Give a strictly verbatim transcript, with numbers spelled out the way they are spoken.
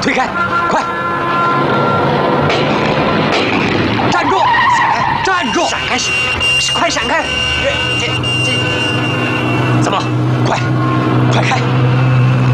推开，快！站住！站住！ 闪开！快闪开！这这这， 怎么？快，快开！